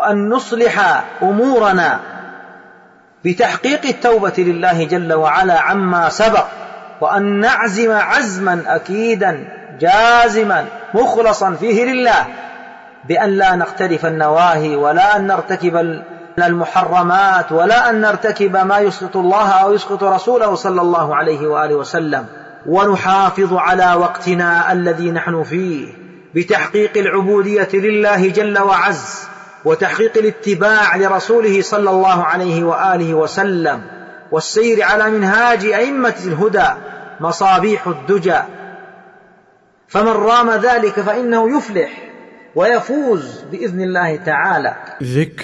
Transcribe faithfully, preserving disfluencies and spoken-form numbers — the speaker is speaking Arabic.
وأن نصلح أمورنا بتحقيق التوبة لله جل وعلا عما سبق، وأن نعزم عزما أكيدا جازما مخلصا فيه لله بأن لا نقترف النواهي، ولا أن نرتكب المحرمات، ولا أن نرتكب ما يسخط الله أو يسخط رسوله صلى الله عليه وآله وسلم، ونحافظ على وقتنا الذي نحن فيه بتحقيق العبودية لله جل وعز، وتحقيق الاتباع لرسوله صلى الله عليه وآله وسلم، والسير على منهاج أئمة الهدى مصابيح الدجى. فمن رام ذلك فإنه يفلح ويفوز بإذن الله تعالى. ذكر